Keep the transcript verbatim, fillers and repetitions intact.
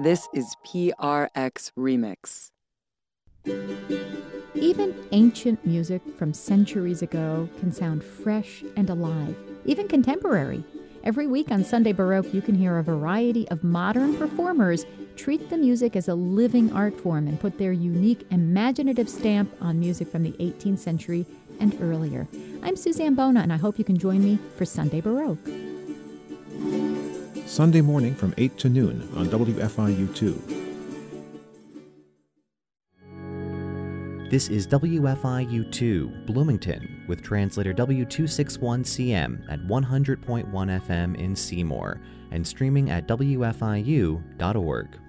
This is P R X Remix. Even ancient music from centuries ago can sound fresh and alive, even contemporary. Every week on Sunday Baroque, you can hear a variety of modern performers treat the music as a living art form and put their unique, imaginative stamp on music from the eighteenth century and earlier. I'm Suzanne Bona, and I hope you can join me for Sunday Baroque. Sunday morning from eight to noon on W F I U two. This is W F I U two, Bloomington, with translator W two sixty-one C M at one hundred point one F M in Seymour and streaming at W F I U dot org.